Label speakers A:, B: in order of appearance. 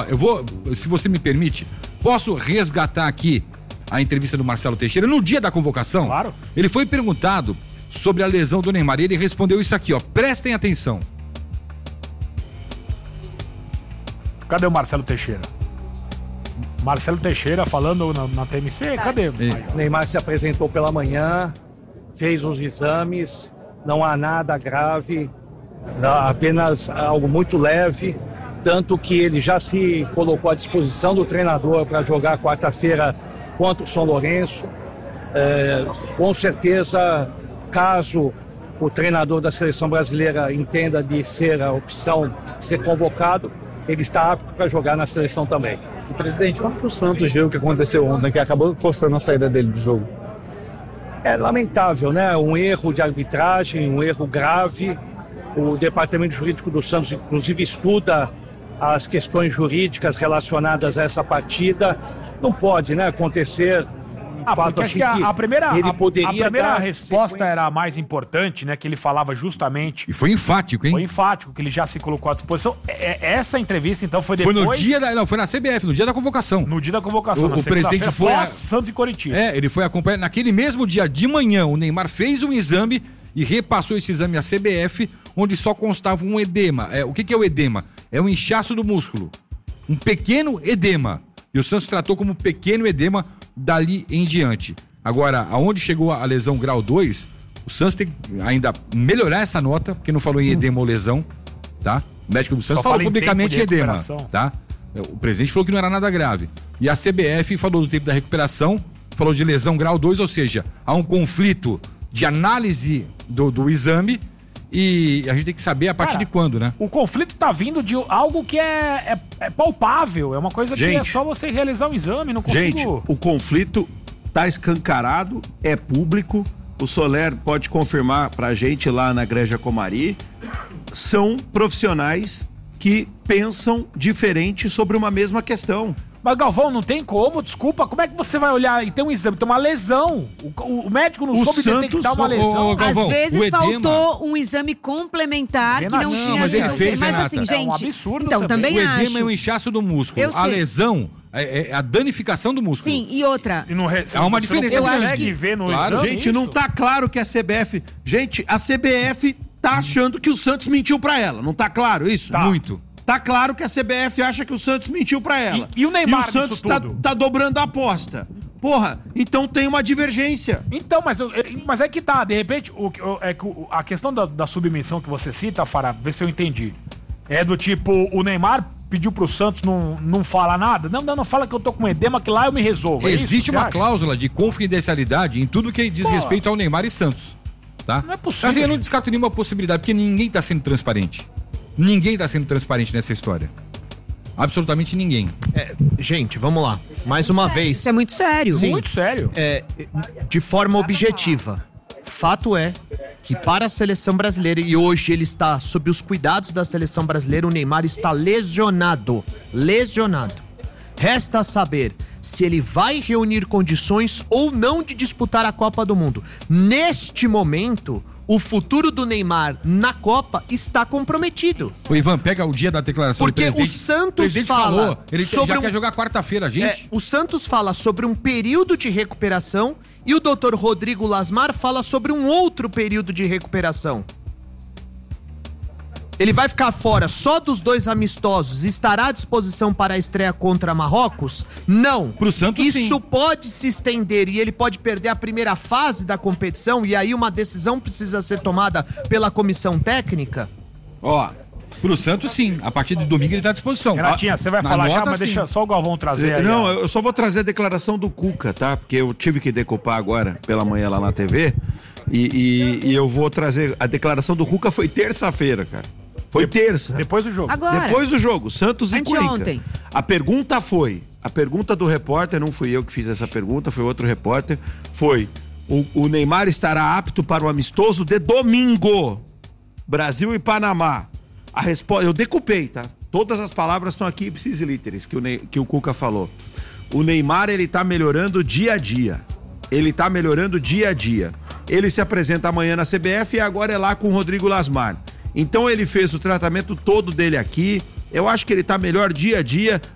A: eu vou, se você me permite, posso resgatar aqui a entrevista do Marcelo Teixeira no dia da convocação?
B: Claro.
A: Ele foi perguntado sobre a lesão do Neymar e ele respondeu isso aqui, ó. Prestem atenção.
B: Cadê o Marcelo Teixeira? Marcelo Teixeira falando na TMC, cadê?
C: O Neymar se apresentou pela manhã, fez os exames, não há nada grave, apenas algo muito leve, tanto que ele já se colocou à disposição do treinador para jogar quarta-feira contra o São Lourenço. Com certeza, caso o treinador da seleção brasileira entenda de ser a opção de ser convocado, ele está apto para jogar na seleção também.
D: Presidente, como que o Santos viu o que aconteceu ontem, que acabou forçando a saída dele do jogo?
C: É lamentável, né? Um erro de arbitragem, um erro grave. O Departamento Jurídico do Santos, inclusive, estuda as questões jurídicas relacionadas a essa partida. Não pode, né, acontecer
B: porque acho que a primeira resposta era a mais importante, né? Que ele falava justamente.
A: E foi enfático, hein?
B: Foi enfático, que ele já se colocou à disposição. Essa entrevista, então, foi depois.
A: Foi no dia da. Não, foi na CBF, no dia da convocação.
B: No dia da convocação,
A: o presidente foi a
B: Santos e Coritiba.
A: Ele foi acompanhar. Naquele mesmo dia de manhã, o Neymar fez um exame e repassou esse exame à CBF, onde só constava um edema. O que é o edema? É um inchaço do músculo. Um pequeno edema. E o Santos tratou como pequeno edema dali em diante. Agora, aonde chegou a lesão grau 2, o Santos tem que ainda melhorar essa nota, porque não falou em edema ou lesão, tá? O médico do Santos falou publicamente em edema, tá? O presidente falou que não era nada grave. E a CBF falou do tempo da recuperação, falou de lesão grau 2, ou seja, há um conflito de análise do exame e a gente tem que saber a partir de quando, né?
B: O conflito tá vindo de algo que é palpável, é uma coisa que é só você realizar um exame, não consigo...
E: Gente, o conflito tá escancarado, é público, o Soler pode confirmar pra gente lá na Igreja Comari, são profissionais que pensam diferente sobre uma mesma questão.
B: Mas, Galvão, não tem como, desculpa, como é que você vai olhar e tem um exame, tem uma lesão? O médico não soube detectar uma lesão.
F: Galvão, às vezes faltou um exame complementar que não tinha...
A: Mas ele fez,
F: mas
A: Renata,
F: assim, gente,
B: é um absurdo
F: então também
A: acho. O edema
F: acho.
A: é um inchaço do músculo, a lesão é a danificação do músculo.
F: Sim, e outra...
A: Há uma diferença.
F: Eu acho que...
B: ver no
E: claro,
B: exame,
E: gente, não tá claro que a CBF... Gente, a CBF tá achando que o Santos mentiu pra ela, não tá claro isso?
B: Tá.
A: Muito.
E: Tá claro que a CBF acha que o Santos mentiu pra ela.
B: E o Neymar
E: e o Santos tá dobrando a aposta. Porra, então tem uma divergência.
B: Então, mas é que tá, de repente, a questão da submissão que você cita, Fará, vê se eu entendi. É do tipo, o Neymar pediu pro Santos não falar nada? Não fala que eu tô com edema, que lá eu me resolvo.
A: Existe uma cláusula de confidencialidade em tudo que diz respeito ao Neymar e Santos. Tá?
B: Não é possível.
A: Assim, eu não descarto nenhuma possibilidade, porque ninguém tá sendo transparente. Ninguém tá sendo transparente nessa história. Absolutamente ninguém.
G: Gente, vamos lá. Mais uma vez.
F: Isso é muito sério.
G: Sim,
B: muito sério.
G: De forma objetiva. Fato é que para a seleção brasileira, e hoje ele está sob os cuidados da seleção brasileira, o Neymar está lesionado. Lesionado. Resta saber se ele vai reunir condições ou não de disputar a Copa do Mundo. Neste momento, o futuro do Neymar na Copa está comprometido.
A: O Ivan, pega o dia da declaração
G: porque
A: do presidente.
G: O Santos fala
A: falou, ele já quer jogar quarta-feira, gente.
G: O Santos fala sobre um período de recuperação e o Dr. Rodrigo Lasmar fala sobre um outro período de recuperação. Ele vai ficar fora só dos 2 amistosos e estará à disposição para a estreia contra Marrocos? Não.
A: Pro Santos,
G: isso
A: sim.
G: pode se estender e ele pode perder a primeira fase da competição e aí uma decisão precisa ser tomada pela comissão técnica?
A: Pro Santos, sim. A partir de domingo ele tá à disposição.
B: Renatinha, você vai falar já, mas deixa só o Galvão trazer aí.
E: Não, eu só vou trazer a declaração do Cuca, tá? Porque eu tive que decupar agora pela manhã lá na TV e eu vou trazer... A declaração do Cuca foi terça-feira, cara. Foi terça.
B: Depois do jogo.
F: Agora.
E: Depois do jogo, Santos e Curica.
F: Ontem.
E: A pergunta do repórter, não fui eu que fiz essa pergunta, foi outro repórter, foi: o Neymar estará apto para o amistoso de domingo, Brasil e Panamá. A resposta, eu decupei, tá? Todas as palavras estão aqui, ipsis literis, que o Cuca falou. O Neymar, ele tá melhorando dia a dia. Ele se apresenta amanhã na CBF e agora é lá com o Rodrigo Lasmar. Então ele fez o tratamento todo dele aqui. Eu acho que ele tá melhor dia a dia.